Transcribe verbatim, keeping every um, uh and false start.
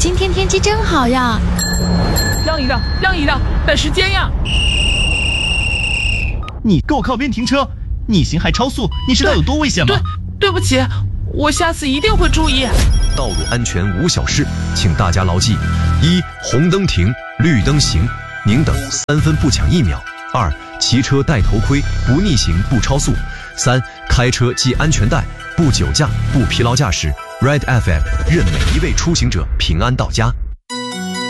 今天天气真好呀！ 让一让，让一让，赶时间呀！ 你给我靠边停车！逆行还超速，你知道有多危险吗？ 对，对不起，我下次一定会注意。 道路安全无小事，请大家牢记：一、红灯停，绿灯行，宁等三分不抢一秒；二、骑车戴头盔，不逆行不超速；三、开车系安全带，不酒驾不疲劳驾驶。Red F M 愿每一位出行者平安到家。